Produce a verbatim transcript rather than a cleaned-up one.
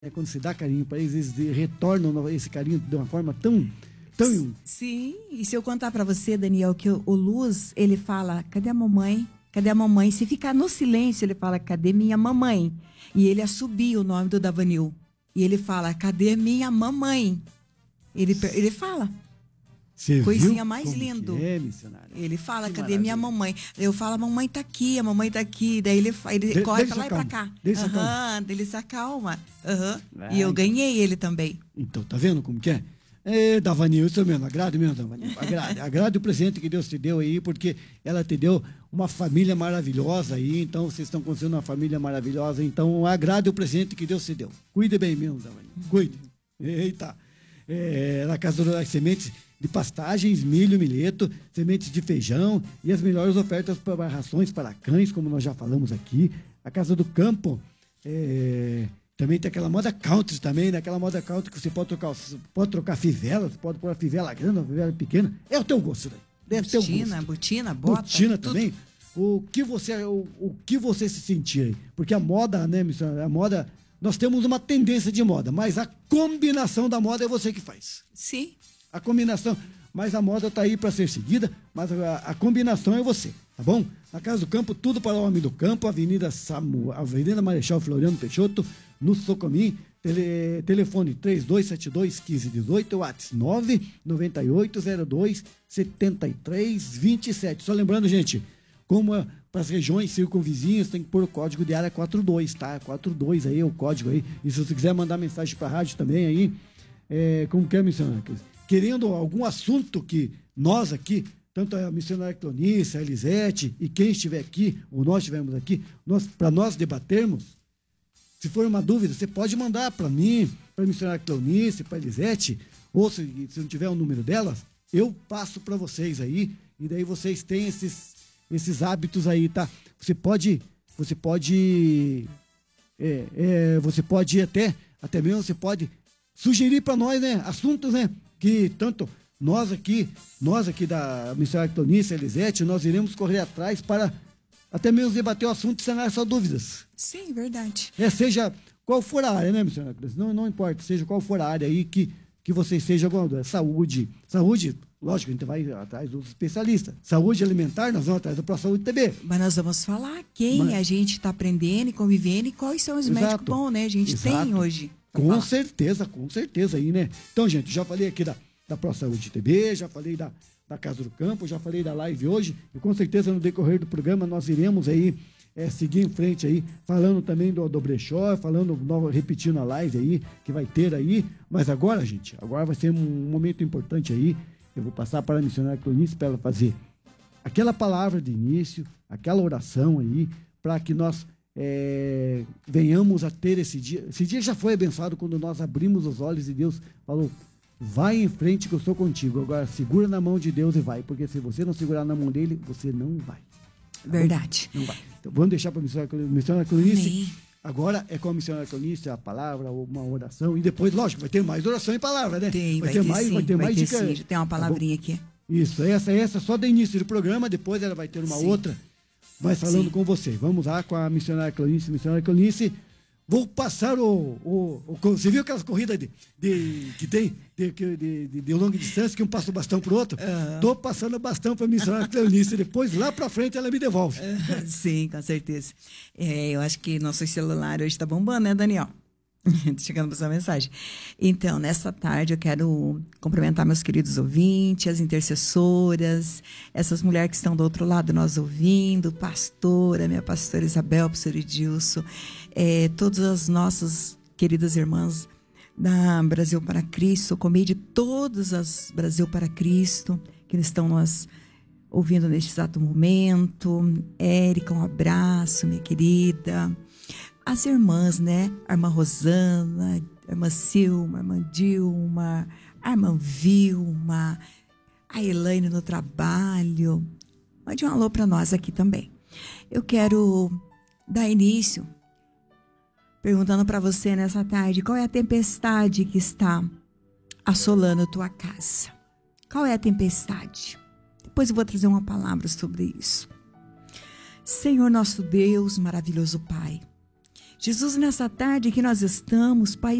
É, quando se dá carinho para eles, eles retornam esse carinho de uma forma tão... tão... Sim, e se eu contar para você, Daniel, que o, o Luz, ele fala, cadê a mamãe? Cadê a mamãe? Se ficar no silêncio, ele fala, cadê minha mamãe? E ele assobia o nome do Davanil. E ele fala, cadê minha mamãe? Ele, ele fala. Você Coisinha viu mais como lindo. que é, missionário? Ele fala, Que cadê maravilha. minha mamãe? Eu falo, a mamãe tá aqui, a mamãe tá aqui. Daí ele, ele De, corre pra lá e pra calma. cá. Deixa Aham, calma. ele se acalma. Aham. Vai. E eu ganhei ele também. Então, tá vendo como que é? É, Davanil, isso mesmo, agrade mesmo, Davanil. Agrade, agrade o presente que Deus te deu aí, porque ela te deu uma família maravilhosa aí, então vocês estão construindo uma família maravilhosa, então agrade o presente que Deus te deu. Cuide bem mesmo, Davanil, cuide. Eita. É, na Casa das Sementes de pastagens, milho, milheto, sementes de feijão e as melhores ofertas para rações para cães, como nós já falamos aqui. A Casa do Campo, é, também tem aquela moda country também, né? Aquela moda country que você pode trocar, pode trocar fivela, você pode pôr a fivela grande, a fivela pequena. É o teu gosto, né? Deve ter o Botina, gosto. botina, bota. Botina tudo. também. O que você, o, o que você se sentir aí? Porque a moda, né, missionário? A moda, nós temos uma tendência de moda, mas a combinação da moda é você que faz. Sim. A combinação, mas a moda tá aí para ser seguida, mas a, a combinação é você, tá bom? Na Casa do Campo, tudo para o homem do campo, Avenida Samu, Avenida Marechal Floriano Peixoto, no Socomim, tele, telefone três dois sete dois, um cinco um oito, WhatsApp nove nove oito zero dois sete três dois sete. Só lembrando, gente, como é, para as regiões circunvizinhas, tem que pôr o código de área quarenta e dois, tá? quarenta e dois aí, é o código aí. E se você quiser mandar mensagem para a rádio também aí, é, como que é, missionário? Querendo algum assunto que nós aqui, tanto a missionária Clonice, a Elisete e quem estiver aqui, ou nós estivermos aqui, nós, para nós debatermos, se for uma dúvida, você pode mandar para mim, para a missionária Clonice, para a Elisete, ou se, se não tiver o número delas, eu passo para vocês aí, e daí vocês têm esses, esses hábitos aí, tá? Você pode, você pode, é, é, você pode até, até mesmo você pode sugerir para nós, né, assuntos, né, que tanto nós aqui, nós aqui da missionária Clonice, Elisete, nós iremos correr atrás para até mesmo debater o assunto e sanar suas dúvidas. Sim, verdade. É, seja qual for a área, né, missionária Clonice? Não, não importa, seja qual for a área aí que, que vocês sejam, saúde, saúde, lógico, a gente vai atrás dos especialistas. Saúde alimentar, nós vamos atrás do ProSaúde T B. Mas nós vamos falar quem Mas... a gente está aprendendo e convivendo e quais são os Exato. médicos bons, né? A gente Exato. tem hoje. Com falar. certeza, com certeza aí, né? Então, gente, já falei aqui da, da ProSaúde T B, já falei da, da Casa do Campo, já falei da live hoje, e com certeza no decorrer do programa nós iremos aí é, seguir em frente aí, falando também do, do brechó, falando, no, repetindo a live aí, que vai ter aí. Mas agora, gente, agora vai ser um momento importante aí. Eu vou passar para a missionária Clonice para ela fazer aquela palavra de início, aquela oração aí, para que nós é, venhamos a ter esse dia. Esse dia já foi abençoado quando nós abrimos os olhos e Deus falou, vai em frente que eu sou contigo. Agora segura na mão de Deus e vai, porque se você não segurar na mão dele, você não vai. Verdade. Não vai. Então vamos deixar para a missionária Clonice. Amém. Agora é com a missionária Clonice, a palavra, uma oração, e depois, lógico, vai ter mais oração e palavra, né? Tem, vai, vai ter, ter mais, sim, vai ter mais ter dica. sim. Tem uma palavrinha aqui. Isso, essa, essa só do início do programa, depois ela vai ter uma Sim. outra, mas falando Sim. com você. Vamos lá com a missionária Clonice. Missionária Clonice, vou passar o, o, o... Você viu aquelas corridas de, de, que tem de, de, de, de longa distância, que um passa o bastão pro outro? Uhum. Tô passando o bastão pra missionária Clonice, depois lá pra frente ela me devolve. Sim, com certeza. É, eu acho que nosso celular hoje está bombando, né, Daniel? Chegando para sua mensagem. Então, nessa tarde eu quero cumprimentar meus queridos ouvintes, as intercessoras, essas mulheres que estão do outro lado nós ouvindo, pastora, minha pastora Isabel, pastor Edilson, é, todas as nossas queridas irmãs da Brasil para Cristo, comi de todas as Brasil para Cristo, que estão nos ouvindo neste exato momento. Érica, um abraço, minha querida. As irmãs, né? A irmã Rosana, a irmã Silma, a irmã Dilma, a irmã Vilma, a Elaine no trabalho. Mande um alô para nós aqui também. Eu quero dar início perguntando para você nessa tarde, qual é a tempestade que está assolando tua casa? Qual é a tempestade? Depois eu vou trazer uma palavra sobre isso. Senhor nosso Deus, maravilhoso Pai, Jesus, nessa tarde que nós estamos, Pai,